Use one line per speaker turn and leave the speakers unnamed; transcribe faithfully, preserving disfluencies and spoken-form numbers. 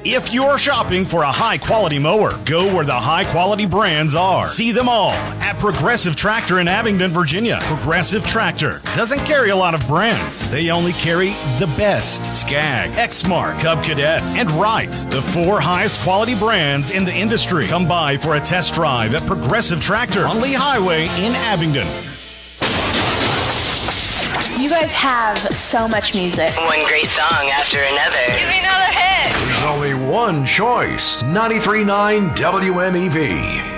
If you're shopping for a high-quality mower, go where the high-quality brands are. See them all at Progressive Tractor in Abingdon, Virginia. Progressive Tractor doesn't carry a lot of brands. They only carry the best. Skag, Exmark, Cub Cadet, and Wright. The four highest quality brands in the industry. Come by for a test drive at Progressive Tractor on Lee Highway in Abingdon.
You guys have so much music.
One great song after another.
Give me another hit.
There's only one choice. ninety-three point nine W M E V.